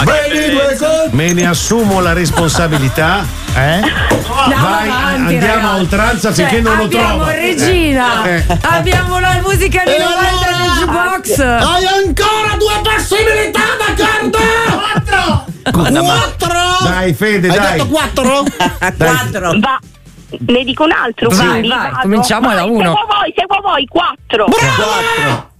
Me ne assumo la responsabilità. Vai, avanti, andiamo ragazzi. a oltranza finché non lo trovo. Abbiamo Regina, abbiamo la musica di 90 nel jukebox. Hai ancora 2 possibilità, d'accordo? 4. Dai, Fede, Hai dai. detto 4? 4. Va. Ne dico un altro, Vai, quindi vai, vado. cominciamo da 1. Seguo voi, 4. Bravo!